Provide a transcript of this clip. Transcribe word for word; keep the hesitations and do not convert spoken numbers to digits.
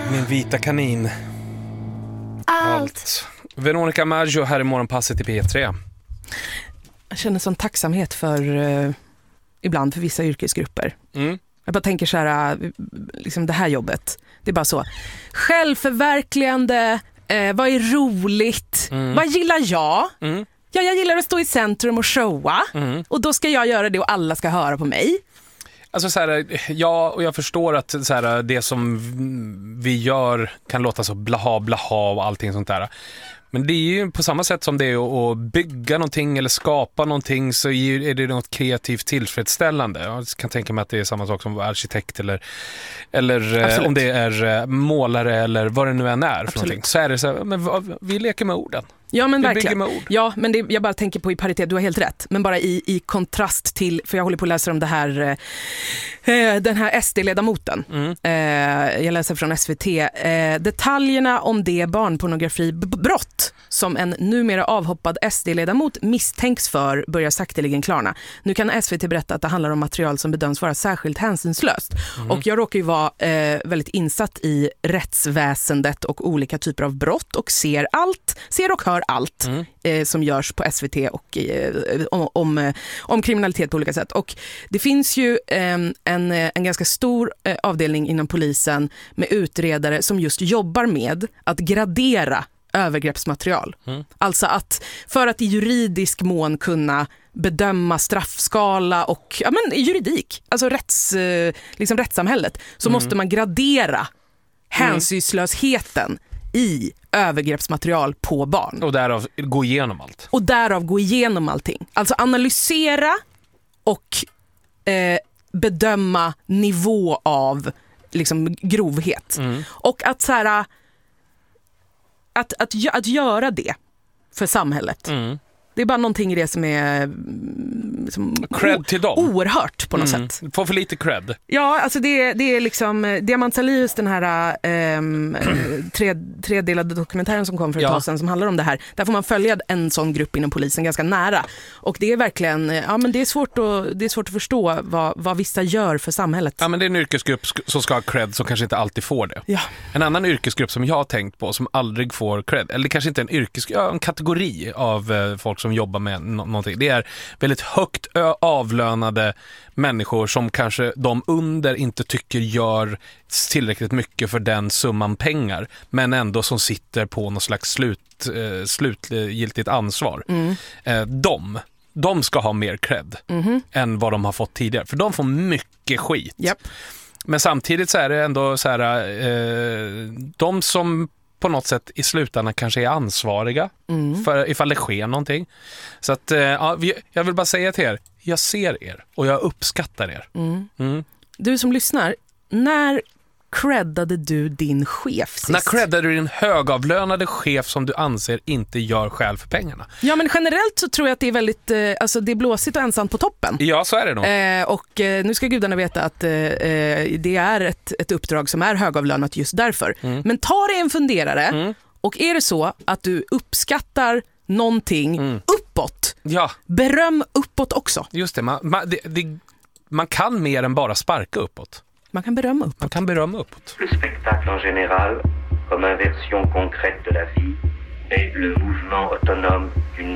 Min vita kanin. Allt. Allt. Veronica Maggio här i morgonpasset i P tre. Jag känner sån tacksamhet för uh, ibland för vissa yrkesgrupper. Mm. Jag bara tänker så här, uh, liksom det här jobbet. Det är bara så. Självförverkligande, uh, vad är roligt? Mm. Vad gillar jag? Mm. Ja, jag gillar att stå i centrum och showa. Mm. Och då ska jag göra det och alla ska höra på mig. Alltså så här, ja, och jag förstår att så här, det som vi gör kan låta så blaha blaha och allting sånt där. Men det är ju på samma sätt som det är att bygga någonting eller skapa någonting, så är det något kreativt tillfredsställande. Jag kan tänka mig att det är samma sak som arkitekt eller, eller om det är målare eller vad det nu än är för någonting. Så är det så här, men vi leker med orden. Ja, men vi verkligen. Med ord. Ja, men det, jag bara tänker på i paritet, du har helt rätt. Men bara i, i kontrast till, för jag håller på att läsa om det här, eh, den här S D-ledamoten. Mm. Eh, jag läser från S V T. Eh, detaljerna om det barnpornografibrott som en numera avhoppad S D-ledamot misstänks för börjar sakteligen klarna. Nu kan S V T berätta att det handlar om material som bedöms vara särskilt hänsynslöst. Mm. Och jag råkar ju vara eh, väldigt insatt i rättsväsendet och olika typer av brott och ser allt, ser och hör allt mm. eh, som görs på S V T och eh, om, om, om kriminalitet på olika sätt. Och det finns ju eh, en, en ganska stor eh, avdelning inom polisen med utredare som just jobbar med att gradera övergreppsmaterial. Mm. Alltså att för att i juridisk mån kunna bedöma straffskala och ja, men juridik, alltså rätts, liksom rättssamhället, så mm. måste man gradera hänsynslösheten i övergreppsmaterial på barn. Och därav gå igenom allt. Och därav gå igenom allting. Alltså analysera och eh, bedöma nivå av liksom grovhet. Mm. Och att så här Att, att, att göra det för samhället. Mm. Det är bara någonting i det som är som cred till dem. Oerhört på något mm. sätt. Får för lite cred. Ja, alltså det, det är liksom Diamant Salius, den här ähm, tre, tredelade dokumentären som kom för ett ja. tag sedan som handlar om det här. Där får man följa en sån grupp inom polisen ganska nära. Och det är verkligen, ja men det är svårt att, det är svårt att förstå vad, vad vissa gör för samhället. Ja, men det är en yrkesgrupp som ska ha cred som kanske inte alltid får det. Ja. En annan yrkesgrupp som jag har tänkt på som aldrig får cred, eller kanske inte en yrkesgrupp, ja, en kategori av eh, folk som jobbar med no- någonting. Det är väldigt högt ö- avlönade människor som kanske de under inte tycker gör tillräckligt mycket för den summan pengar, men ändå som sitter på någon slags slut, eh, slutgiltigt ansvar. Mm. Eh, de, de ska ha mer cred mm-hmm. än vad de har fått tidigare. För de får mycket skit. Yep. Men samtidigt så är det ändå så här, eh, de som på något sätt i slutändan kanske är ansvariga mm. för ifall det sker någonting. Så att, ja, vi, jag vill bara säga till er, jag ser er och jag uppskattar er. Mm. Mm. Du som lyssnar, när creddade du din chef sist? När creddade du din högavlönade chef som du anser inte gör skäl för pengarna? Ja, men generellt så tror jag att det är väldigt, eh, alltså det är blåsigt och ensamt på toppen. Ja, så är det nog. Eh, och eh, nu ska gudarna veta att eh, det är ett, ett uppdrag som är högavlönat just därför. Mm. Men ta dig en funderare mm. och är det så att du uppskattar någonting mm. uppåt, ja. beröm uppåt också. Just det, man, man, det, det, man kan mer än bara sparka uppåt. Man kan berömma uppåt. Man kan berömma uppåt. Le spectacle en général, comme inversion concrète de la vie, est le mouvement autonome d'une